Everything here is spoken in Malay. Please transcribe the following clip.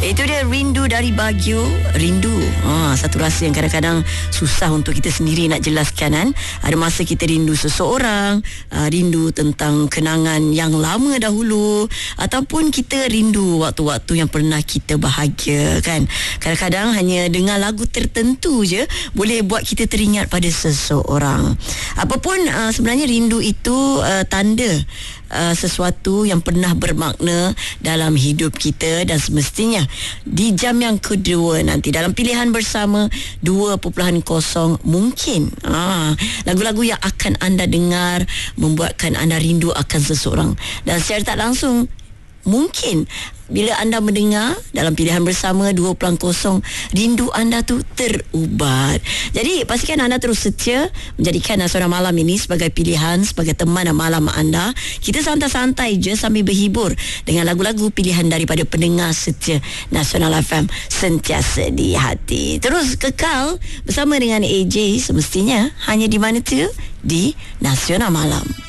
Itu dia Rindu dari Baguio. Rindu, satu rasa yang kadang-kadang susah untuk kita sendiri nak jelaskan kan. Ada masa kita rindu seseorang, rindu tentang kenangan yang lama dahulu, ataupun kita rindu waktu-waktu yang pernah kita bahagia kan. Kadang-kadang hanya dengan lagu tertentu je boleh buat kita teringat pada seseorang. Apapun sebenarnya rindu itu tanda sesuatu yang pernah bermakna dalam hidup kita, dan semestinya di jam yang kedua nanti dalam pilihan bersama 2.0 mungkin lagu-lagu yang akan anda dengar membuatkan anda rindu akan seseorang, dan secara tak langsung mungkin bila anda mendengar dalam pilihan bersama 2.0, rindu anda tu terubat. Jadi pastikan anda terus setia menjadikan Nasional Malam ini sebagai pilihan, sebagai teman malam anda. Kita santai-santai je sambil berhibur dengan lagu-lagu pilihan daripada pendengar setia Nasional FM sentiasa di hati. Terus kekal bersama dengan AJ semestinya hanya di mana tu? Di Nasional Malam.